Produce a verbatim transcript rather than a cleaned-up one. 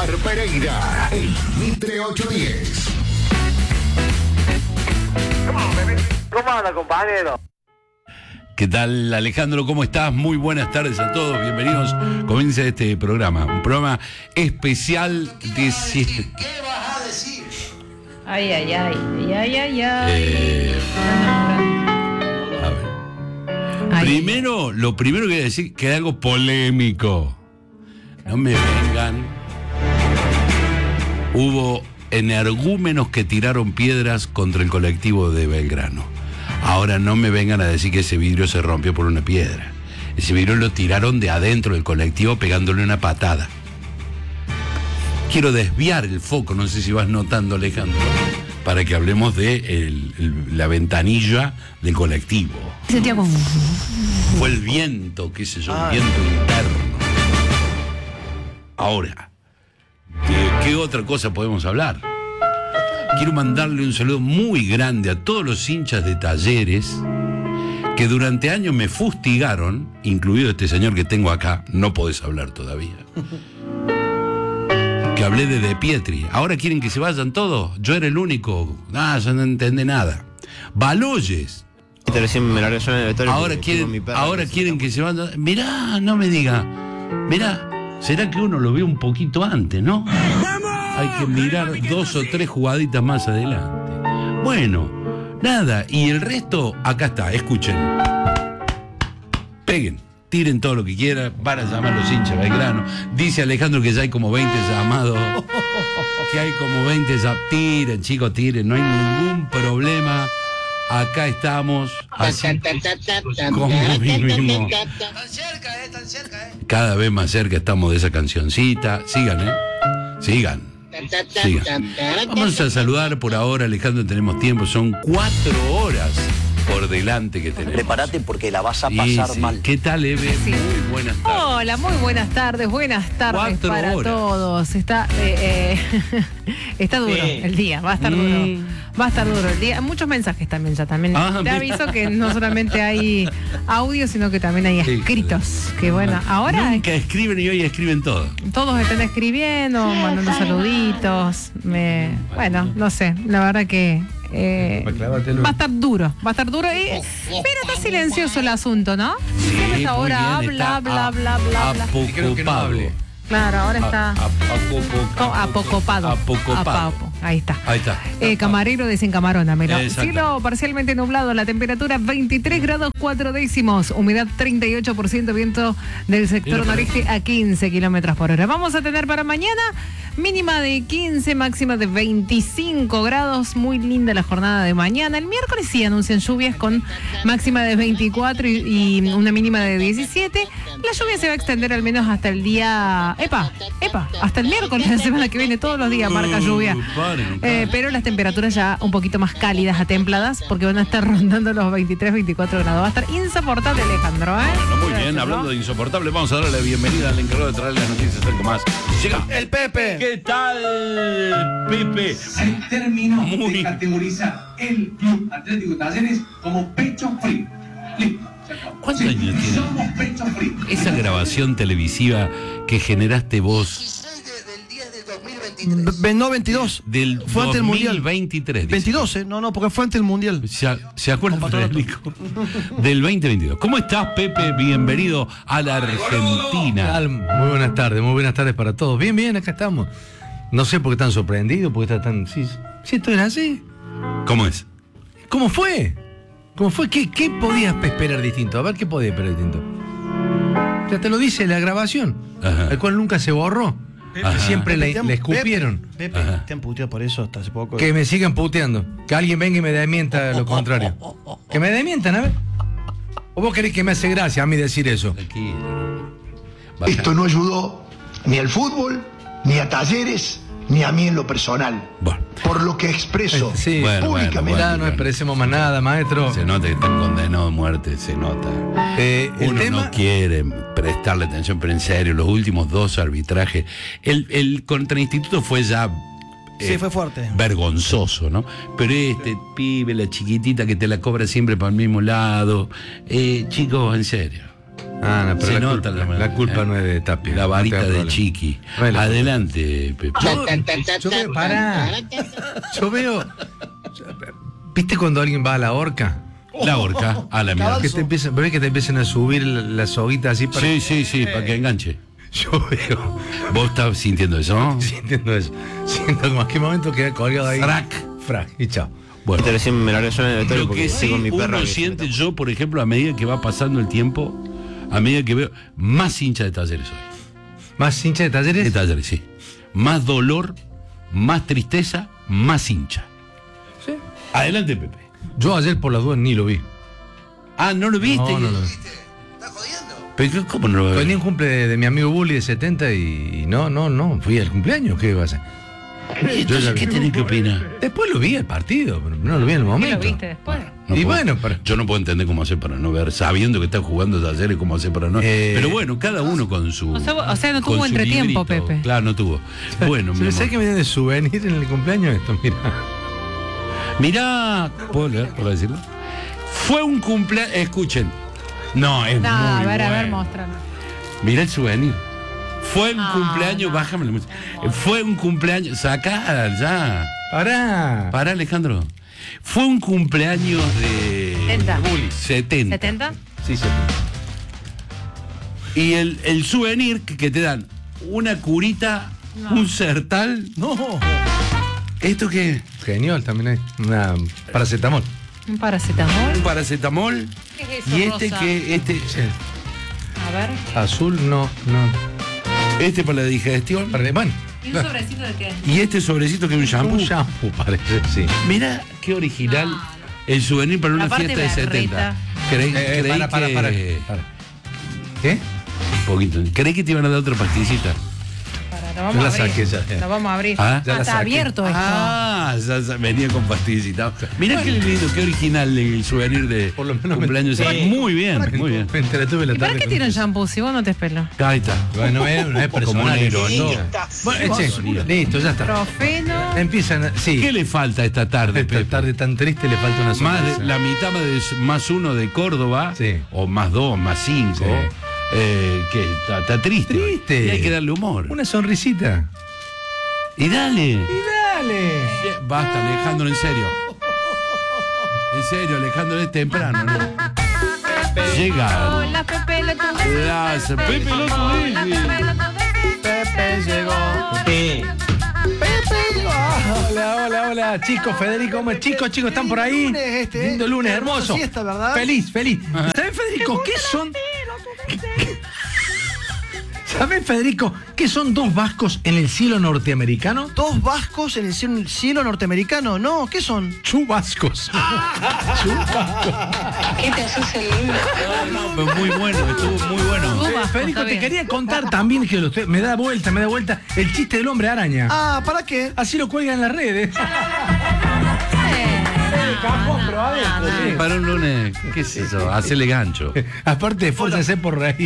Omar Pereira, el Mitre ochocientos diez. ¿Cómo anda, compañero? ¿Qué tal, Alejandro? ¿Cómo estás? Muy buenas tardes a todos. Bienvenidos. Comienza este programa. Un programa especial de... ¿Qué vas a decir? Ay, ay, ay, ay, ay, ay, ay. Eh, a ver. Ay. Primero, lo primero que voy a decir que es algo polémico. No me vengan. Hubo energúmenos que tiraron piedras contra el colectivo de Belgrano. Ahora no me vengan a decir que ese vidrio se rompió por una piedra. Ese vidrio lo tiraron de adentro del colectivo pegándole una patada. Quiero desviar el foco, no sé si vas notando, Alejandro, para que hablemos de el, el, la ventanilla del colectivo. Sentía como... Fue el viento, qué sé yo, un viento interno. Ahora, ¿de qué otra cosa podemos hablar? Quiero mandarle un saludo muy grande a todos los hinchas de Talleres que durante años me fustigaron, incluido este señor que tengo acá, no podés hablar todavía, que hablé de De Pietri. Ahora quieren que se vayan todos. Yo era el único. Ah, yo no entendí nada. Baloyes. Ahora quieren, ahora quieren que se vayan. Mirá, no me diga. Mirá, será que uno lo ve un poquito antes, ¿no? Hay que mirar dos o tres jugaditas más adelante. Bueno, nada. Y el resto, acá está, escuchen. Peguen, tiren todo lo que quieran. Van a llamar los hinchas Belgrano. Dice Alejandro que ya hay como veinte llamados. Que hay como veinte llamados. Tiren, chicos, tiren. No hay ningún problema. Acá estamos. Así como vivimos. Tan cerca, eh, tan cerca, eh. Cada vez más cerca estamos de esa cancioncita. Sigan, ¿eh? Sigan. Sigan. Vamos a saludar por ahora, Alejandro, tenemos tiempo. Son cuatro horas por delante que tenemos. Prepárate porque la vas a pasar sí, sí. mal. ¿Qué tal, Eve? Sí. Muy buenas tardes. Hola, muy buenas tardes, buenas tardes Cuatro para horas. todos. Está, eh, eh, está duro Sí. el día, va a estar Mm. duro. Va a estar duro el día. Muchos mensajes también ya también. Ah, Te mira. aviso que no solamente hay audio, sino que también hay Sí. escritos. Que bueno, ahora Nunca escriben y hoy escriben todo. todos están escribiendo, mandando saluditos. Me, bueno, no sé, la verdad que eh, va a estar duro, va a estar duro. Y, pero está silencioso el asunto, ¿no? Sí, Siempre muy hasta ahora bien, habla, está bla, a- bla, bla, bla. apocopado. que no hable. Claro, ahora está A- a- apoco- co- apocopado. Apocopado. Apapo. Ahí está. Ahí está. Eh, camarero desencamarónamelo. Exacto. Cielo parcialmente nublado, la temperatura veintitrés grados cuatro décimos, humedad treinta y ocho por ciento, viento del sector Mira, noreste a quince kilómetros por hora. Vamos a tener para mañana mínima de quince, máxima de veinticinco grados. Muy linda la jornada de mañana. El miércoles sí anuncian lluvias con máxima de veinticuatro y, y una mínima de diecisiete. La lluvia se va a extender al menos hasta el día... Epa, epa, hasta el miércoles de la semana que viene, todos los días marca lluvia. Uh, paren, Eh, paren. pero las temperaturas ya un poquito más cálidas a templadas porque van a estar rondando los veintitrés, veinticuatro grados. Va a estar insoportable, Alejandro, ¿eh? Bueno, muy bien, hablando de insoportable, vamos a darle la bienvenida al encargado de traer las noticias algo más. Llega. El Pepe. ¿Qué tal, Pepe? Se terminó Muy- de categorizar el Club Atlético Talleres como pecho frío. Listo, se acabó. ¿Cuántos Sí, años tiene? Somos pecho frío. Esa grabación televisiva que generaste vos del diez del dos mil veintitrés. Ve- No, veintidós. del Fue ante el Mundial. dos mil veintitrés. dice. veintidós, ¿eh? No, no, porque fue ante el Mundial. ¿Se, ¿Se acuerda, Con Patronato. Federico? Del veinte veintidós. ¿Cómo estás, Pepe? Bienvenido a la Argentina. Tal? Muy buenas tardes, muy buenas tardes para todos. Bien, bien, acá estamos. No sé por qué están sorprendidos, por qué están tan... Sí, sí, esto era así. ¿Cómo es? ¿Cómo fue? ¿Cómo fue? ¿Qué, qué podías esperar distinto? A ver, ¿qué podías esperar distinto? Ya te lo dice la grabación, Ajá. el cual nunca se borró. Ajá. Siempre Pepe, le, te han- le escupieron. Pepe, Pepe, Ajá. te han puteado por eso hasta hace poco. Que me sigan puteando. Que alguien venga y me desmienta lo contrario. Que me desmientan, a ver. ¿O vos querés que me hace gracia a mí decir eso? Tranquilo. Baja. Esto no ayudó ni al fútbol, ni a Talleres, ni a mí en lo personal. Bueno, Por lo que expreso Sí. Bueno, públicamente. Ya no expresemos más nada, maestro. se nota que están condenados a muerte, se nota. Eh, el Uno tema... no quiere prestarle atención, pero en serio, los últimos dos arbitrajes, el, el contra Instituto fue ya Sí, fue fuerte. vergonzoso, ¿no? Pero este pibe, la chiquitita que te la cobra siempre para el mismo lado, eh, chicos, en serio. Ah, no, pero Se la, nota culpa, la- la culpa eh. no es de Tapia. La varita no te de problema. Chiqui. No es la Adelante, Pepe. Yo, yo veo, pará. Yo veo. ¿Viste cuando alguien va a la horca? La horca, a la mierda. Que te empiezan, ¿ves que te empiezan a subir la, la soguita así para Sí, sí, sí, para que enganche. Yo veo. ¿Vos estás sintiendo eso? ¿No? Sintiendo eso. Siento como a qué momento queda colgado ahí. Frac. Frac. Y chao. Bueno, Recién me largué yo en el vestuario lo porque que estoy sí con mi perra. uno que se siente, me yo, por ejemplo, a medida que va pasando el tiempo, a medida que veo, más hincha de Talleres soy. ¿Más hincha de Talleres? De Talleres, sí. Más dolor, más tristeza, más hincha. Sí. Adelante, Pepe. Yo ayer por las dudas ni lo vi. Ah, ¿no lo viste? No, no lo vi. ¿Estás jodiendo? Pero, ¿cómo no lo Tenía viste? un cumple de, de mi amigo Bully de setenta y, y no, no, no. Fui al cumpleaños. ¿Qué va a hacer? Entonces, ¿qué tenés que opinar? Después lo vi el partido, pero no lo vi en el ¿Qué momento. lo viste después? No Y puedo- bueno, pero- yo no puedo entender cómo hacer para no ver, sabiendo que está jugando Talleres, cómo hacer para no. Eh, Pero bueno, cada uno con su. O sea, o sea, no con tuvo su entretiempo, librito. Pepe. Claro, no tuvo. Bueno, mi ¿Sabes amor. que me dio de souvenir en el cumpleaños esto? Mira. Mirá, ¿puedo leer? ¿Puedo decirlo? Fue un cumpleaños. Escuchen. No, es No, muy a ver, a ver, bueno. mostrame. Mirá el souvenir. Fue un No, cumpleaños, no. bájame la música. Fue un cumpleaños. Sacá ya. Pará. Pará, Alejandro. Fue un cumpleaños de. setenta. setenta. ¿setenta? Sí, sí. Y el, el souvenir que, que te dan una curita, No. un sertal. No. ¿Esto qué? Genial también hay. Una paracetamol. ¿Un paracetamol? Un paracetamol. ¿Qué es eso, Y este rosa? que. Este, A ver. Azul, no, no. este para la digestión. Para- Bueno, ¿Y un sobrecito de qué? Y este sobrecito que es un shampoo. un shampoo parece, sí. Mira qué original el souvenir para una La parte fiesta de setenta. berreta. Creí, Eh, creí para, para, que. para, para. ¿Qué? Un poquito. Creí que te iban a dar otra pastillita. Para, lo vamos Yo la a abrir. saqué ya, ya. Lo vamos a abrir. Ah, ya la está saqué. abierto esto. Ah, ya, ya venía con pastillita. Mira qué lindo, qué original el souvenir de Por lo menos me- cumpleaños. Sí. Muy bien, muy bien. Me entretuve la ¿Y para tarde. qué con tiran eso. shampoo si vos no te pelo? Ahí está. Bueno, es, no es Como personal. una eso. ironía. Bueno, che, listo, ya está. Profeno. Empiezan, a- sí. ¿Qué le falta esta tarde, Esta Pepe? tarde tan triste le falta una Más sonrisa. de- la mitad más, de- más uno de Córdoba, Sí. o más dos, más cinco, Sí. eh, que está, está triste. Triste. Y hay que darle humor. Una sonrisita. Y dale. Y dale. Bien, basta, Alejandro, en serio. En serio, Alejandro, es temprano, ¿no? Llega. Hola, Pepe, lo tuve. Las Pepe lo Hola, tuve. Pepe, lo tuve. Pepe llegó. Sí. Pepe llegó. Hola, hola, hola. Chicos, Federico, ¿cómo- chicos, chicos, ¿están por ahí? Lindo lunes este, ¿eh? Lindo lunes, Hermosa hermoso. siesta, ¿verdad? Feliz, feliz. ¿Sabes, Federico, qué son? ¿Sabes, Federico, qué son dos vascos en el cielo norteamericano? Dos vascos en el cielo, cielo norteamericano. No, ¿qué son? Chubascos. ¿Qué te haces el lindo? Pero muy bueno, estuvo muy bueno. Tú, Vasco, Federico, está te bien. quería contar también que lo- me da vuelta, me da vuelta el chiste del hombre araña. Ah, ¿para qué? Así lo cuelgan en las redes. Eh, Cajón, pero adentro, sí. Para un lunes, qué es eso, hacele gancho. Aparte, esfuércense por reír.